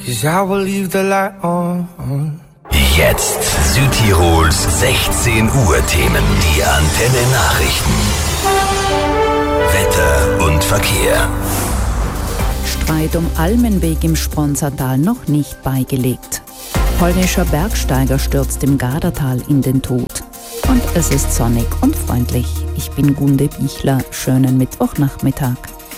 'cause I will leave the light on. Jetzt Südtirols 16 Uhr Themen. Die Antenne Nachrichten. Wetter und Verkehr. Streit um Almenweg im Spronsertal noch nicht beigelegt. Polnischer Bergsteiger stürzt im Gardatal in den Tod. Und es ist sonnig und freundlich. Ich bin Gunde Bichler. Schönen Mittwochnachmittag.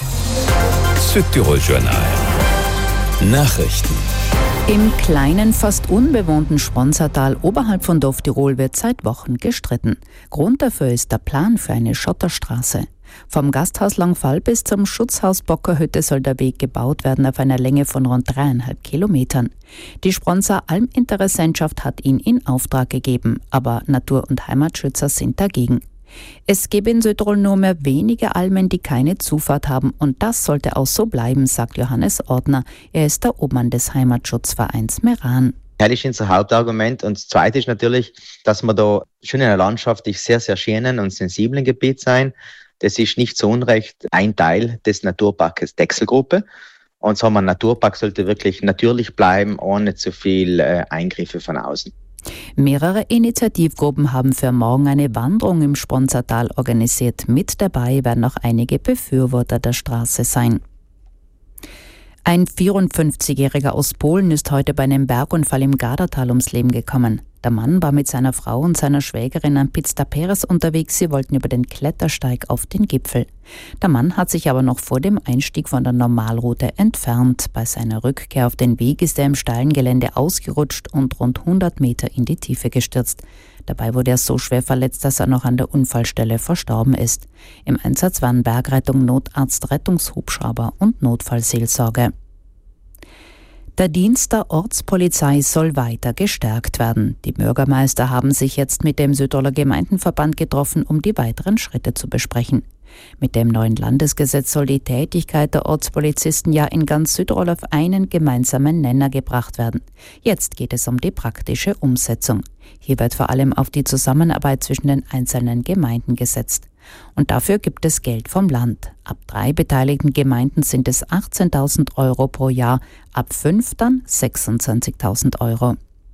Südtirol Journal. Nachrichten. Im kleinen, fast unbewohnten Spronsertal oberhalb von Dorftirol wird seit Wochen gestritten. Grund dafür ist der Plan für eine Schotterstraße. Vom Gasthaus Langfall bis zum Schutzhaus Bockerhütte soll der Weg gebaut werden auf einer Länge von rund 3,5 Kilometern. Die Spronser Alminteressentschaft hat ihn in Auftrag gegeben, aber Natur- und Heimatschützer sind dagegen. Es gebe in Südtirol nur mehr wenige Almen, die keine Zufahrt haben, und das sollte auch so bleiben, sagt Johannes Ordner. Er ist der Obmann des Heimatschutzvereins Meran. Das ist unser Hauptargument. Und das Zweite ist natürlich, dass wir da schon in einer landschaftlich sehr, sehr schönen und sensiblen Gebiet sein. Das ist nicht zu Unrecht ein Teil des Naturparkes Dechselgruppe. Und so ein Naturpark sollte wirklich natürlich bleiben, ohne zu viel Eingriffe von außen. Mehrere Initiativgruppen haben für morgen eine Wanderung im Spronsertal organisiert. Mit dabei werden auch einige Befürworter der Straße sein. Ein 54-Jähriger aus Polen ist heute bei einem Bergunfall im Gardatal ums Leben gekommen. Der Mann war mit seiner Frau und seiner Schwägerin am Piz Taperes unterwegs. Sie wollten über den Klettersteig auf den Gipfel. Der Mann hat sich aber noch vor dem Einstieg von der Normalroute entfernt. Bei seiner Rückkehr auf den Weg ist er im steilen Gelände ausgerutscht und rund 100 Meter in die Tiefe gestürzt. Dabei wurde er so schwer verletzt, dass er noch an der Unfallstelle verstorben ist. Im Einsatz waren Bergrettung, Notarzt, Rettungshubschrauber und Notfallseelsorge. Der Dienst der Ortspolizei soll weiter gestärkt werden. Die Bürgermeister haben sich jetzt mit dem Südtiroler Gemeindenverband getroffen, um die weiteren Schritte zu besprechen. Mit dem neuen Landesgesetz soll die Tätigkeit der Ortspolizisten ja in ganz Südtirol auf einen gemeinsamen Nenner gebracht werden. Jetzt geht es um die praktische Umsetzung. Hier wird vor allem auf die Zusammenarbeit zwischen den einzelnen Gemeinden gesetzt. Und dafür gibt es Geld vom Land. Ab 3 beteiligten Gemeinden sind es 18.000 Euro pro Jahr, ab 5 dann 26.000 Euro.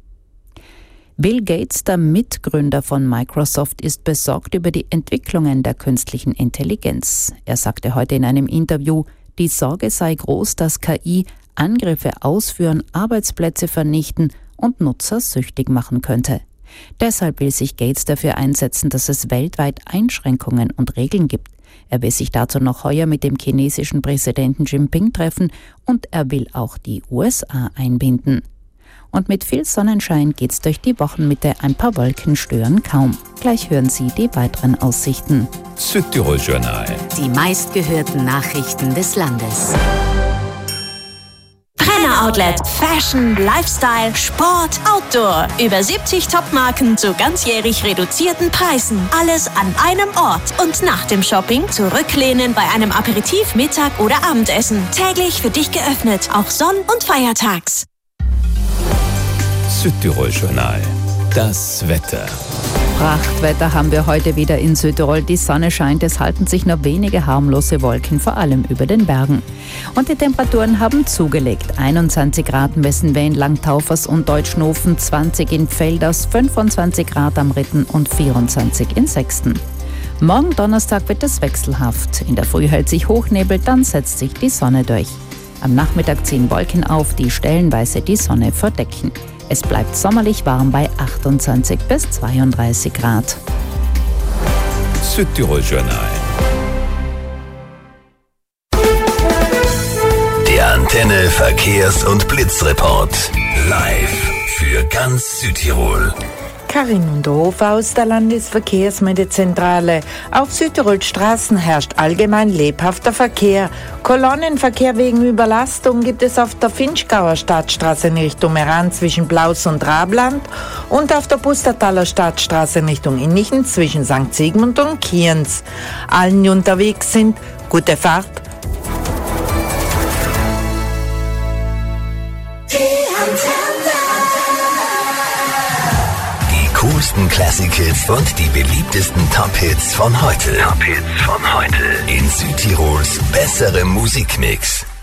Bill Gates, der Mitgründer von Microsoft, ist besorgt über die Entwicklungen der künstlichen Intelligenz. Er sagte heute in einem Interview, die Sorge sei groß, dass KI Angriffe ausführen, Arbeitsplätze vernichten und Nutzer süchtig machen könnte. Deshalb will sich Gates dafür einsetzen, dass es weltweit Einschränkungen und Regeln gibt. Er will sich dazu noch heuer mit dem chinesischen Präsidenten Xi Jinping treffen und er will auch die USA einbinden. Und mit viel Sonnenschein geht's durch die Wochenmitte, ein paar Wolken stören kaum. Gleich hören Sie die weiteren Aussichten. Südtirol Journal. Die meistgehörten Nachrichten des Landes. Outlet. Fashion, Lifestyle, Sport, Outdoor. Über 70 Top-Marken zu ganzjährig reduzierten Preisen. Alles an einem Ort. Und nach dem Shopping zurücklehnen bei einem Aperitif, Mittag oder Abendessen. Täglich für dich geöffnet, auch Sonn- und Feiertags. Südtirol Journal. Das Wetter. Prachtwetter haben wir heute wieder in Südtirol. Die Sonne scheint, es halten sich nur wenige harmlose Wolken, vor allem über den Bergen. Und die Temperaturen haben zugelegt. 21 Grad messen wir in Langtaufers und Deutschnofen, 20 in Felders, 25 Grad am Ritten und 24 in Sexten. Morgen Donnerstag wird es wechselhaft. In der Früh hält sich Hochnebel, dann setzt sich die Sonne durch. Am Nachmittag ziehen Wolken auf, die stellenweise die Sonne verdecken. Es bleibt sommerlich warm bei 28 bis 32 Grad. Südtirol Journal. Der Antenne Verkehrs- und Blitzreport. Live für ganz Südtirol. Karin Unterhofer aus der Landesverkehrsmittelzentrale. Auf Südtirols Straßen herrscht allgemein lebhafter Verkehr. Kolonnenverkehr wegen Überlastung gibt es auf der Finchgauer Stadtstraße in Richtung Meran zwischen Blaus und Rabland und auf der Pustertaler Stadtstraße in Richtung Innichen zwischen St. Sigmund und Kienz. Allen, die unterwegs sind, gute Fahrt. Coolsten Classic-Hits und die beliebtesten Top-Hits von heute. In Südtirols besserem Musikmix.